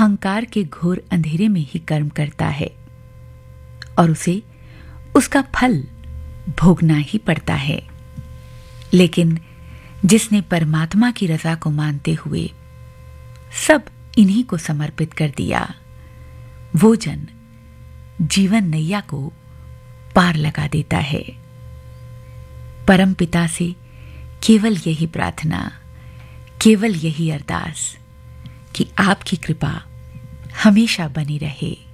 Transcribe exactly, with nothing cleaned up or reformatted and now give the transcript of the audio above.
अहंकार के घोर अंधेरे में ही कर्म करता है और उसे उसका फल भोगना ही पड़ता है। लेकिन जिसने परमात्मा की रजा को मानते हुए सब इन्हीं को समर्पित कर दिया, वो जन जीवन नैया को पार लगा देता है। परम पिता से केवल यही प्रार्थना, केवल यही अरदास कि आपकी कृपा हमेशा बनी रहे।